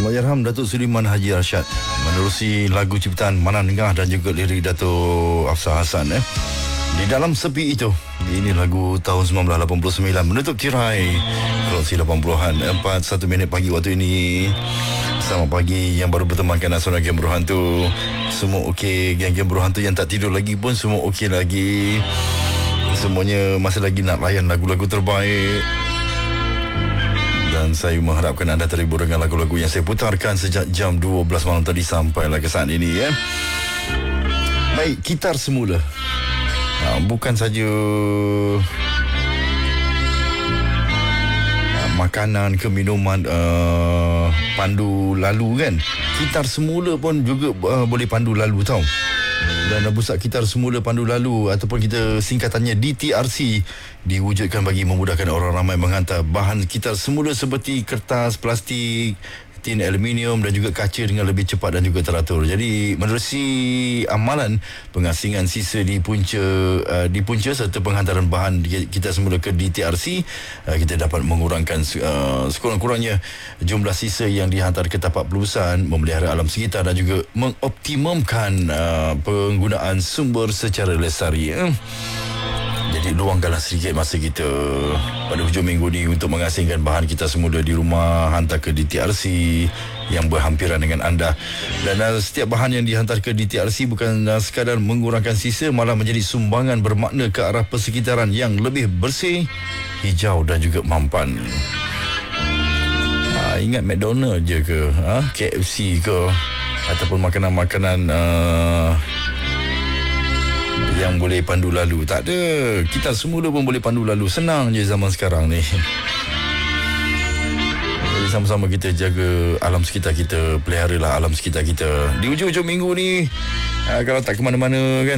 Allahyarham Datuk Suleiman Haji Rashad menerusi lagu ciptaan Manan Ngah dan juga lirik Datuk Afsar Hassan Di dalam sepi itu. Ini lagu tahun 1989 menutup tirai Keloksi 80-an 4:01 minit pagi waktu ini. Selamat pagi yang baru bertemankan Asona Geng Berhantu. Semua okey, geng-geng berhantu yang tak tidur lagi pun semua okey lagi. Semuanya masih lagi nak layan lagu-lagu terbaik. Dan saya mengharapkan anda terhibur dengan lagu-lagu yang saya putarkan sejak jam 12 malam tadi sampailah ke saat ini ya. Baik, Kitar Semula. Bukan saja makanan ke minuman pandu lalu kan. Kitar Semula pun juga boleh pandu lalu tau. Dan pusat Kitar Semula Pandu Lalu ataupun kita singkatannya DTRC diwujudkan bagi memudahkan orang ramai menghantar bahan kitar semula seperti kertas, plastik, tin aluminium dan juga kaca dengan lebih cepat dan juga teratur. Jadi menerusi amalan pengasingan sisa di punca serta penghantaran bahan kita semula ke DTRC, kita dapat mengurangkan sekurang-kurangnya jumlah sisa yang dihantar ke tapak pelurusan, memelihara alam sekitar dan juga mengoptimumkan penggunaan sumber secara lestari. Jadi luangkanlah sedikit masa kita pada hujung minggu ni untuk mengasingkan bahan kita semula di rumah, hantar ke DTRC yang berhampiran dengan anda. Dan setiap bahan yang dihantar ke DTRC bukan sekadar mengurangkan sisa, malah menjadi sumbangan bermakna ke arah persekitaran yang lebih bersih, hijau dan juga mampan. Ingat McDonald je ke, KFC ke, ataupun makanan-makanan yang boleh pandu lalu. Tak ada. Kitar Semula pun boleh pandu lalu. Senang je zaman sekarang ni. Jadi sama-sama kita jaga alam sekitar kita, peliharalah alam sekitar kita. Di hujung-hujung minggu ni, kalau tak ke mana-mana kan,